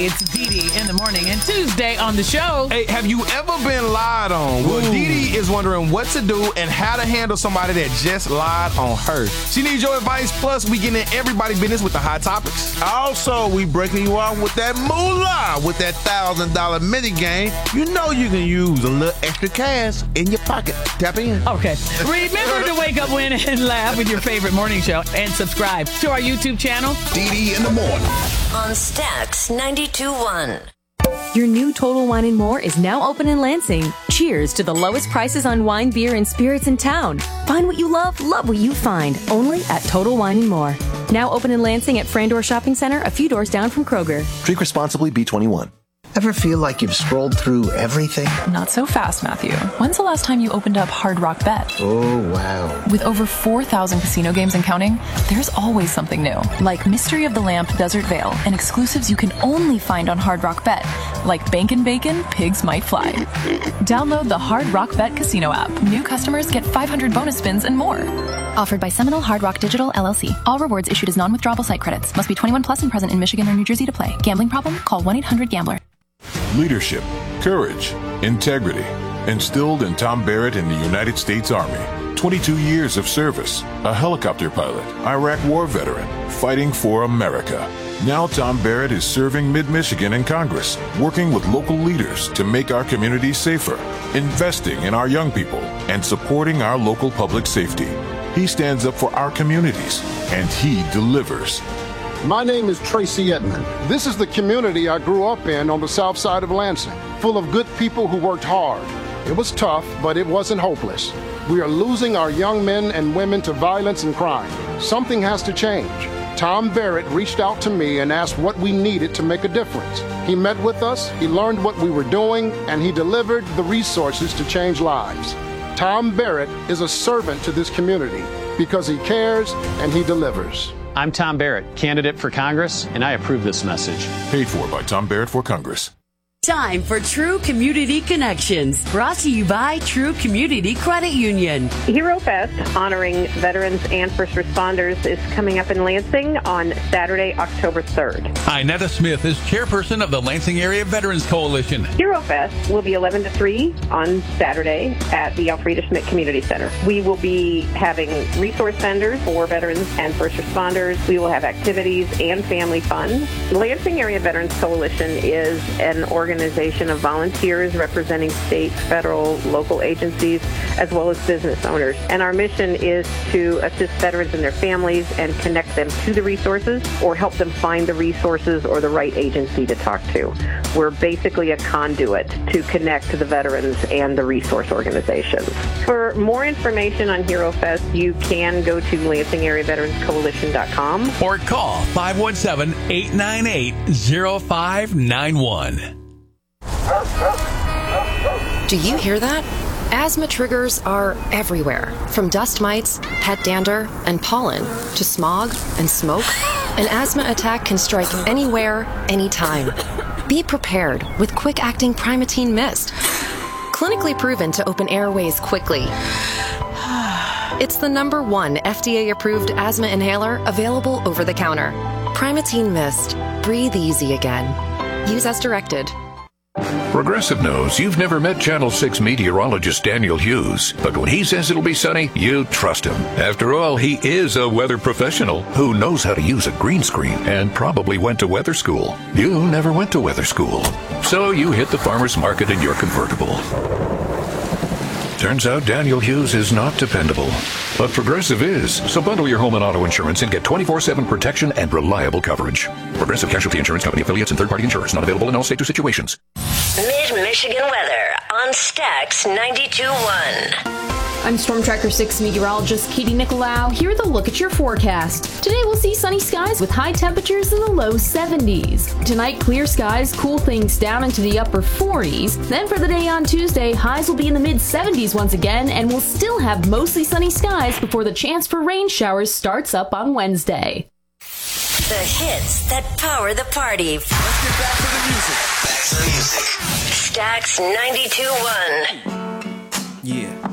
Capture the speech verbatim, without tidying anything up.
It's Dee Dee in the morning and Tuesday on the show. Hey, have you ever been lied on? Well, Dee Dee is wondering what to do and how to handle somebody that just lied on her. She needs your advice, plus we getting in everybody's business with the hot topics. Also, we breaking you off with that moolah, with that one thousand dollars mini game. You know you can use a little extra cash in your pocket. Tap in. Okay. Remember to wake up, win, and laugh with your favorite morning show and subscribe to our YouTube channel. Dee Dee in the morning. On Stax ninety-two point one. Your new Total Wine and More is now open in Lansing. Cheers to the lowest prices on wine, beer, and spirits in town. Find what you love, love what you find. Only at Total Wine and More. Now open in Lansing at Frandor Shopping Center, a few doors down from Kroger. Drink responsibly, B twenty-one. Ever feel like you've scrolled through everything? Not so fast, Matthew. When's the last time you opened up Hard Rock Bet? Oh, wow. With over four thousand casino games and counting, there's always something new. Like Mystery of the Lamp Desert Vale and exclusives you can only find on Hard Rock Bet. Like Bankin' Bacon, Pigs Might Fly. Download the Hard Rock Bet Casino app. New customers get five hundred bonus spins and more. Offered by Seminole Hard Rock Digital, L L C. All rewards issued as non-withdrawable site credits. Must be twenty-one plus and present in Michigan or New Jersey to play. Gambling problem? Call one eight hundred gambler. Leadership, courage, integrity, instilled in Tom Barrett in the United States Army. twenty-two years of service, a helicopter pilot, Iraq war veteran, fighting for America. Now Tom Barrett is serving mid-Michigan in Congress, working with local leaders to make our communities safer, investing in our young people, and supporting our local public safety. He stands up for our communities, and he delivers. My name is Tracy Edmond. This is the community I grew up in on the south side of Lansing, full of good people who worked hard. It was tough, but it wasn't hopeless. We are losing our young men and women to violence and crime. Something has to change. Tom Barrett reached out to me and asked what we needed to make a difference. He met with us, he learned what we were doing, and he delivered the resources to change lives. Tom Barrett is a servant to this community because he cares and he delivers. I'm Tom Barrett, candidate for Congress, and I approve this message. Paid for by Tom Barrett for Congress. Time for True Community Connections, brought to you by True Community Credit Union. Hero Fest, honoring veterans and first responders, is coming up in Lansing on Saturday, October third. Inetta Smith is chairperson of the Lansing Area Veterans Coalition. Hero Fest will be eleven to three on Saturday at the Alfreda Schmidt Community Center. We will be having resource vendors for veterans and first responders. We will have activities and family fun. The Lansing Area Veterans Coalition is an organization organization of volunteers representing state, federal, local agencies, as well as business owners. And our mission is to assist veterans and their families and connect them to the resources or help them find the resources or the right agency to talk to. We're basically a conduit to connect to the veterans and the resource organizations. For more information on Hero Fest, you can go to Lansing Area Veterans Coalition dot com or call five one seven, eight nine eight, zero five nine one. Do you hear that? Asthma triggers are everywhere, from dust mites, pet dander, and pollen, to smog and smoke. An asthma attack can strike anywhere, anytime. Be prepared with quick-acting Primatene Mist. Clinically proven to open airways quickly. It's the number one F D A-approved asthma inhaler available over the counter. Primatene Mist. Breathe easy again. Use as directed. Progressive knows you've never met Channel six meteorologist Daniel Hughes, but when he says it'll be sunny, you trust him. After all, he is a weather professional who knows how to use a green screen and probably went to weather school. You never went to weather school, so you hit the farmer's market in your convertible. Turns out Daniel Hughes is not dependable, but Progressive is. So bundle your home and auto insurance and get twenty-four seven protection and reliable coverage. Progressive Casualty Insurance Company affiliates and third-party insurers not available in all states or situations. Mid-Michigan weather on Stax ninety-two point one. I'm Storm Tracker six meteorologist Katie Nicolau. Here with a look at your forecast. Today we'll see sunny skies with high temperatures in the low seventies. Tonight, clear skies cool things down into the upper forties. Then for the day on Tuesday, highs will be in the mid seventies once again, and we'll still have mostly sunny skies before the chance for rain showers starts up on Wednesday. The hits that power the party. Let's get back to the music. Back to the music. Stax ninety-two point one. Yeah.